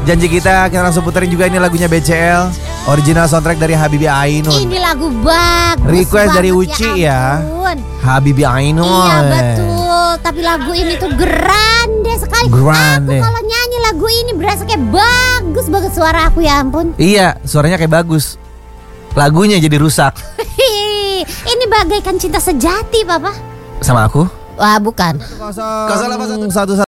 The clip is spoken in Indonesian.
Janji kita langsung puterin juga ini lagunya BCL, original soundtrack dari Habibie Ainun. Ini lagu bagus. Request dari banget, Uci ya. ampun. Habibie Ainun. Iya betul. Tapi lagu ini tuh grande sekali. Grande. Aku kalau nyanyi lagu ini berasa kayak bagus banget suara aku, ya ampun. Iya, suaranya kayak bagus. Lagunya jadi rusak. Ini bagaikan cinta sejati, Papa. Sama aku? Wah, bukan. 081